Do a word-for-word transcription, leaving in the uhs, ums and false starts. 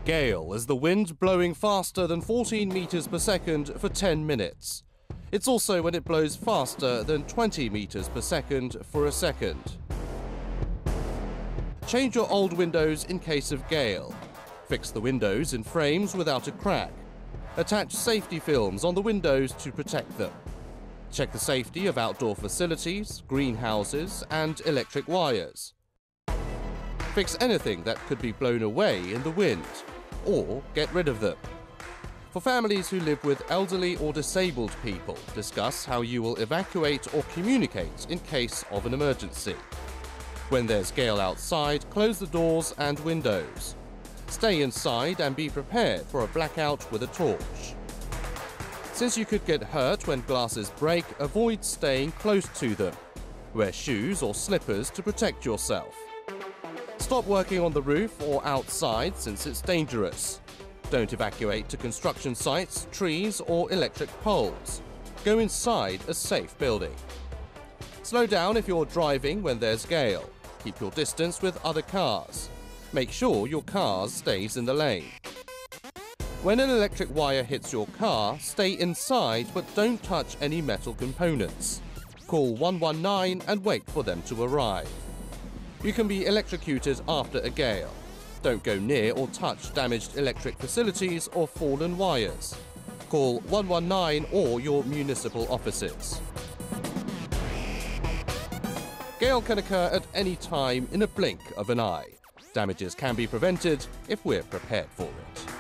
Gale is the wind blowing faster than fourteen meters per second for ten minutes. It's also when it blows faster than twenty meters per second for a second. Change your old windows in case of gale. Fix the windows in frames without a crack. Attach safety films on the windows to protect them. Check the safety of outdoor facilities, greenhouses, and electric wires. Fix anything that could be blown away in the wind, or get rid of them. For families who live with elderly or disabled people, discuss how you will evacuate or communicate in case of an emergency. When there's gale outside, close the doors and windows. Stay inside and be prepared for a blackout with a torch. Since you could get hurt when glasses break, avoid staying close to them. Wear shoes or slippers to protect yourself. Stop working on the roof or outside since it's dangerous. Don't evacuate to construction sites, trees or electric poles. Go inside a safe building. Slow down if you're driving when there's gale. Keep your distance with other cars. Make sure your car stays in the lane. When an electric wire hits your car, stay inside but don't touch any metal components. Call one one nine and wait for them to arrive. You can be electrocuted after a gale. Don't go near or touch damaged electric facilities or fallen wires. Call one one nine or your municipal offices. Gale can occur at any time in a blink of an eye. Damages can be prevented if we're prepared for it.